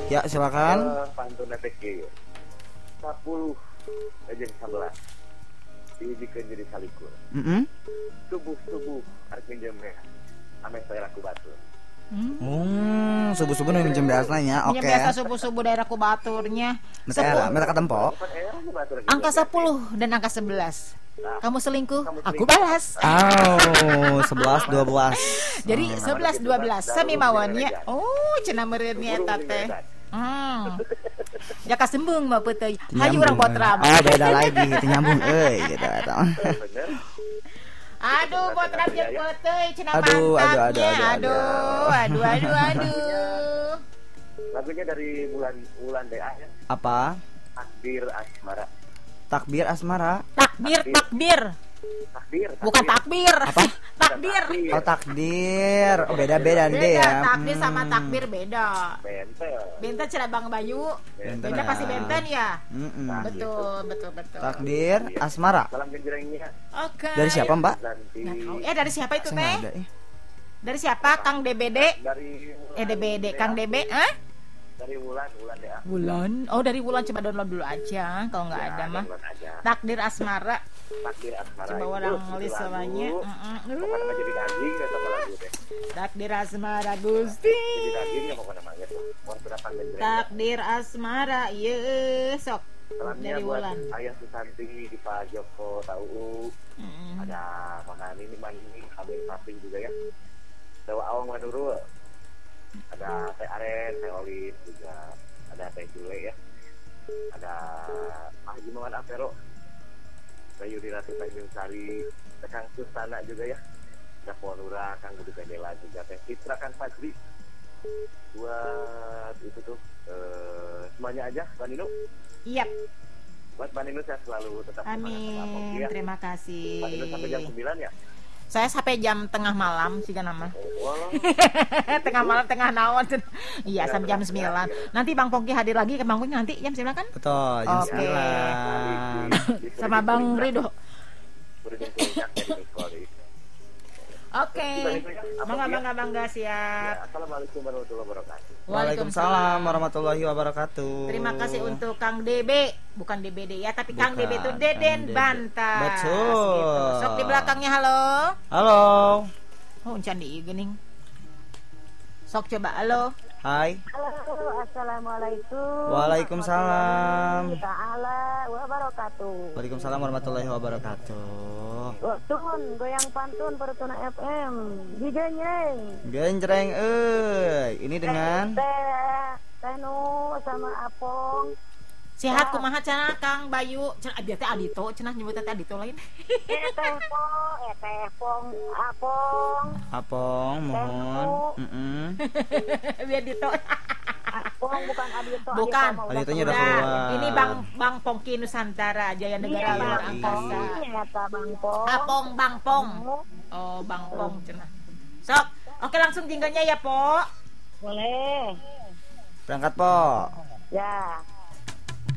Ya, silakan. Pantun PG 10 jeung 11 dibikeun jadi salikur. Subuh-subuh arek minjem ame saya laku batur. Subuh-subuh nu minjem biasanya nya. Oke. Biasa subuh-subuh daerah kubaturnya. Meta ketempo. Angka 10 dan angka 11. Kamu selingkuh, aku balas. 11 12. Jadi 11 12 sami mawannya. Oh, cenah meureun nya eta teh. Ya kasembung mah peuteui. Hayu urang botram. Beda lagi, teu nyambung euy gitu eta. Aduh, botram jeung peuteui cenah Aduh. Lagunya dari Wulan DA ya. Apa? Takdir Asmara. Takbir asmara. Takbir. Bukan takbir. Apa? Takdir. Oh, takdir. Oh, beda deh ya. Takdir sama takbir beda. Bentel cenah Bang Bayu. Beda pasti benten ya. Betul. Takdir asmara. Salam genjrengnya. Oke. Dari siapa, Mbak? Dari siapa itu teh? Dari siapa? Kang DBD? DBD. Kang DB? Dari Wulan DA. Wulan. Oh, dari Wulan, coba download dulu aja kalau nggak ada mah. Takdir Asmara. Coba orang nulis semuanya. Pokoknya mah jadi daging ya sama lagu teh. Takdir Asmara Gusti. Jadi daging ya pokoknya mah gitu. Takdir Asmara, iya sok. Salamnya Dari buat Wulan. Ayah Susanti di Pak Joko tahu. Ada Mangani ini Kabin Paping juga ya. Dewa Awang Maduro. Ada Teh Aren, Teh Olin juga, ada Teh Jule ya, ada Haji Muhammad Apero, ada Yudi Ratu Tanjung Sari, ada Kang Sustana juga ya, ada Ponura, Kang Budi Pendela juga, Teh Citra, Kang Fajri, buat itu tuh semuanya aja, Mbak Nino. Iya. Buat Mbak Nino saya selalu tetap Amin, ya. Terima kasih. Mbak Nino sampai jam 9 ya? Saya sampai jam tengah malam sih kan nama. Tengah malam tengah naon. Iya, sampai jam 9. Nanti Bang Pongki hadir lagi ke Bang Pongki nanti jam 9 kan? Betul, jam 9. Sama Bang Rido. Oke. Bangga siap. Assalamualaikum warahmatullahi wabarakatuh. Waalaikumsalam warahmatullahi wabarakatuh. Terima kasih untuk Kang DB, bukan DBD ya, tapi Kang DB itu Deden Bantas. Betul. Gitu. Sok di belakangnya halo. Halo. Oh, encan di geuning. Sok coba halo. Hai. Halo, assalamualaikum. Waalaikumsalam. Ta'ala wabarakatuh. Waalaikumsalam warahmatullahi wabarakatuh. Tun, goyang pantun Pertuna FM. Digenjreng. Genjreng ini dengan Teh Nu sama Apong. Sehat kumaha cenah Kang Bayu? Cenah abdi teh Adito, cenah nyebut teh Adito lain. Apong mohon. Biar Adito. Apong bukan Adito. Bukan. Aditonya udah keluar. Ini Bang Pongki Nusantara, Jaya Negara luar angkasa. Bang Pong. Oh, Bang Pong cenah. Sok, oke langsung jinglenya ya, Po. Boleh. Berangkat, Po. Ya.